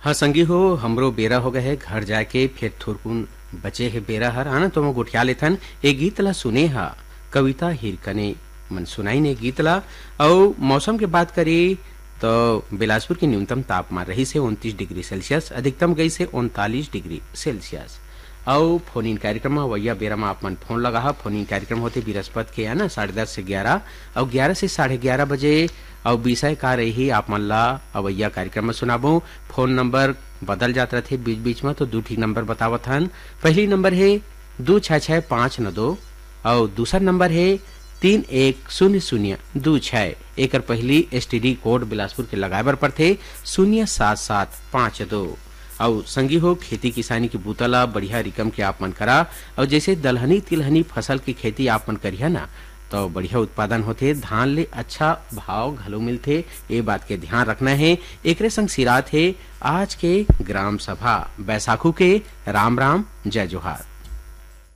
हाँ संगी हो, हमरो बेरा हो गए है घर जाके फिर थोरकुन बचे है बेरा हर आना तो मैं गुठिया लेथन ए गीत ला सुने हा कविता हिरकने मन सुनाई ने गीत ला। और मौसम के बात करी तो बिलासपुर की न्यूनतम तापमान रही से 29 डिग्री सेल्सियस, अधिकतम गई से 39 डिग्री सेल्सियस। और फोन इन कार्यक्रम में वैया बेरा में आप मन फोन लगा। फोन इन कार्यक्रम होते बृहस्पति के है ना 10:30 से 11 और 11 से 11:30 बजे। और विषय का रही आप मन ला अवैया कार्यक्रम में सुनाबो। फोन नंबर बदल जात रहे बीच बीच में तो दू ठीक नंबर बतावत हन। पहली नंबर है 266592 और दूसरा नंबर है 310026। एक पहली एसटीडी कोड बिलासपुर के लगाए बर पड़थे 07752। और संगी हो खेती किसानी की बूतला बढ़िया रिकम के आप मन करा। और जैसे दलहनी तिलहनी फसल की खेती आप मन करिया ना तो बढ़िया उत्पादन होते, धान ले अच्छा भाव घलो मिलते, ये बात के ध्यान रखना है। एकरे संग सिरात है आज के ग्राम सभा बैसाखू के राम राम जय जोहार।